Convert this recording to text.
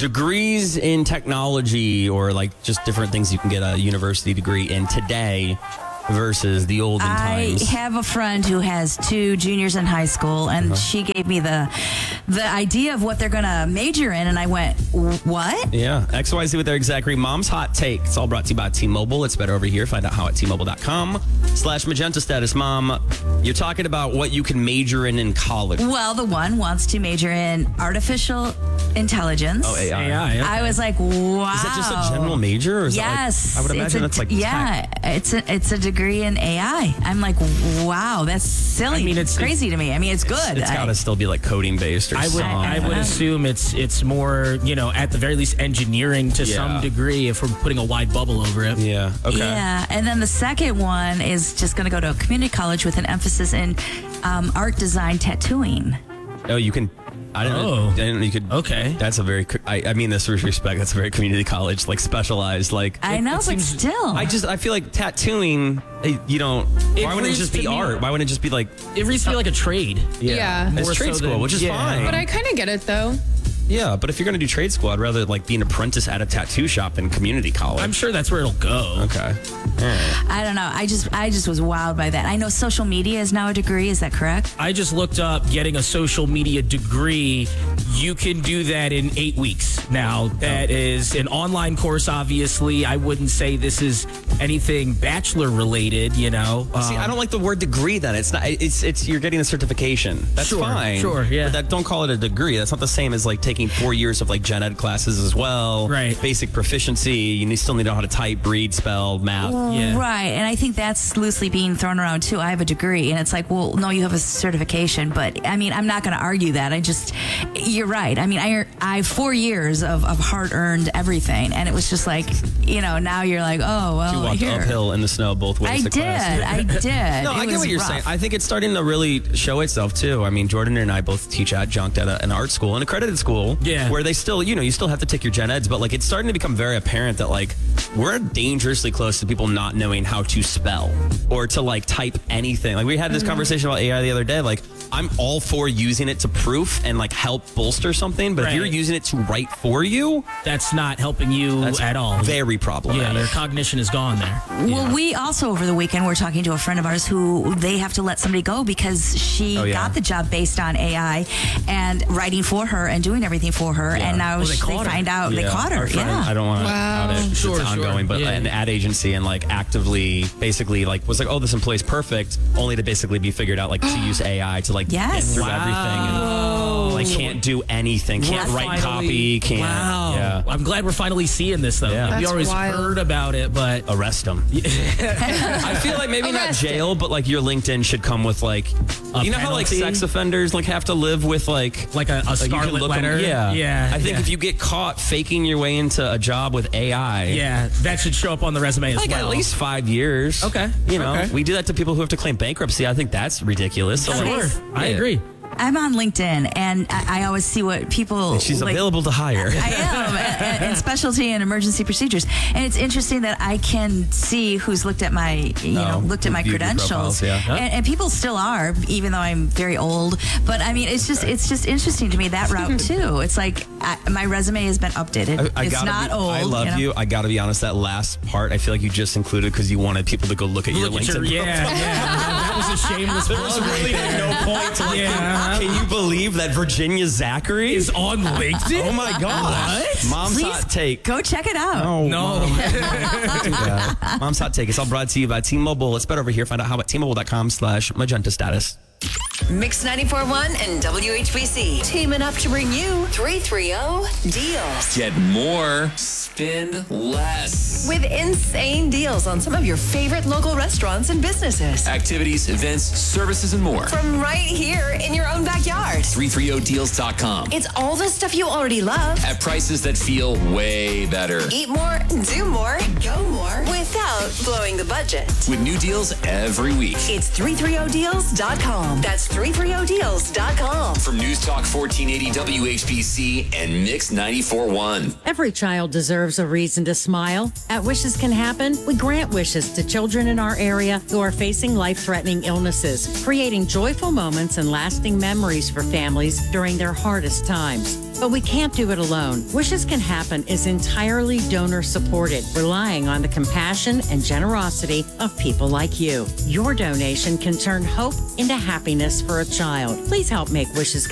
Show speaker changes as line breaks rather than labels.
degrees in technology or like just different things you can get a university degree in today versus the olden times.
I have a friend who has 2 juniors in high school, and she gave me the idea of what they're going to major in, and I went, what?
Yeah, XYZ with their exact agree. Mom's Hot Take. It's all brought to you by T-Mobile. It's better over here. Find out how at T-Mobile.com/Magenta Status. Mom, you're talking about what you can major in college.
Well, the one wants to major in artificial intelligence.
Oh, AI.
AI.
I was like, wow.
Is that just a general major? Or is
Yes.
That like, I would imagine that's like tech.
It's a degree in AI. I'm like, wow, that's silly.
I mean, it's
crazy to me. I mean, it's good.
It's got to still be like coding based or something.
I would assume it's more, at the very least, engineering to some degree if we're putting a wide bubble over it.
Yeah. Okay.
Yeah, and then the second one is just going to go to a community college with an emphasis in art design tattooing.
Oh, you can. I didn't know you could.
Okay.
That's a very. I mean this with respect. That's a very community college, like specialized. Like
I know, but
seems-
still,
I feel like tattooing. You don't. Why wouldn't it
reads
just be
to me-
art? Why wouldn't it just be like?
It reads to be like a trade.
Yeah.
It's
More
trade
so
school,
than-
which is
yeah.
fine.
But I kind of get it, though.
Yeah, but if you're going to do trade school, I'd rather like be an apprentice at a tattoo shop than community college.
I'm sure that's where it'll go.
Okay.
I don't know. I just was wowed by that. I know social media is now a degree. Is that correct?
I just looked up getting a social media degree. You can do that in 8 weeks. Now, that is an online course, obviously. I wouldn't say this is anything bachelor related,
See, I don't like the word degree then. It's not it's you're getting a certification. That's
Sure,
fine.
sure, yeah.
But don't call it a degree. That's not the same as like taking 4 years of like gen ed classes as well.
Right.
Basic proficiency. You still need to know how to type, read, spell, math.
Yeah.
Right, and I think that's loosely being thrown around too. I have a degree, and it's like, well, no, you have a certification, but I mean, I'm not going to argue that. You're right. I mean, I have 4 years of hard-earned everything, and it was just like, now you're like, oh, well,
You walked
here.
uphill in the snow both ways
I
to class.
did.
No, I get what you're saying. I think it's starting to really show itself too. I mean, Jordan and I both teach adjunct at an art school, an accredited school, where they still, you still have to take your gen eds, but like it's starting to become very apparent that like we're dangerously close to people not knowing how to spell or to like type anything. Like we had this conversation about AI the other day. Like I'm all for using it to proof and like help bolster something, but if you're using it to write for you,
That's not helping you
that's
at all.
very problematic.
Yeah, your cognition is gone there.
Well, we also over the weekend were talking to a friend of ours who they have to let somebody go because she got the job based on AI and writing for her and doing everything for her, and now
Well,
they find out they caught her.
Our friend,
Yeah.
I don't want to
Wow.
out it.
Sure,
it's
sure.
ongoing, but
Yeah.
an ad agency and like actively basically like was like, oh, this employee's perfect, only to basically be figured out like to use AI to like get
Yes.
through everything and like can't do anything, can't write copy, can't.
Wow.
Yeah.
I'm glad we're finally seeing this, though.
Yeah.
We
That's
always
wild.
heard about it, but
Arrest them. I feel like maybe not
Arrested.
jail, but like your LinkedIn should come with like,
A
you know how like
penalty?
sex offenders like have to live with like
a
like, you can
scarlet
look 'em-
letter.
Yeah. I think
yeah.
if you get caught faking your way into a job with AI,
Yeah, that should show up on the resume as
like
well.
at least 5 years.
Okay.
Okay. We do that to people who have to claim bankruptcy. I think that's ridiculous. So like,
Sure, I
Yeah.
agree.
I'm on LinkedIn, and I always see what people.
she's
like,
available to hire.
I am, and specialty and emergency procedures. And it's interesting that I can see who's looked at my, looked at my
viewed your
credentials,
profiles, yeah.
and people still are, even though I'm very old. But I mean, it's just interesting to me that route too. It's like my resume has been updated.
I
It's
gotta
not
be,
old.
I love you. I got to be honest. That last part, I feel like you just included because you wanted people to go look at your
Look at
LinkedIn.
your, that was a shameless
There was
plug right
really
there.
no point to like.
Yeah.
Can you believe that Virginia Zachary
Is on LinkedIn?
Oh my gosh!
What?
Mom's
Please
hot take.
go check it out.
Oh,
No.
Mom. Don't do that. Mom's hot take. It's all brought to you by T-Mobile. Let's bet over here. Find out how at T-Mobile.com/Magenta Status.
Mix 94.1 and WHBC teaming up to bring you 330 deals.
Get more, spend less.
With insane deals on some of your favorite local restaurants and businesses.
Activities, events, services, and more.
From right here in your own backyard.
330deals.com.
It's all the stuff you already love.
At prices that feel way better.
Eat more, do more, go more without blowing the budget.
With new deals every week.
It's 330deals.com. 330deals.com. That's 330deals.com.
From News Talk 1480 WHBC and Mix 94.1.
Every child deserves a reason to smile. At Wishes Can Happen, we grant wishes to children in our area who are facing life-threatening illnesses, creating joyful moments and lasting memories for families during their hardest times. But we can't do it alone. Wishes Can Happen is entirely donor-supported, relying on the compassion and generosity of people like you. Your donation can turn hope into happiness for a child. Please help make Wishes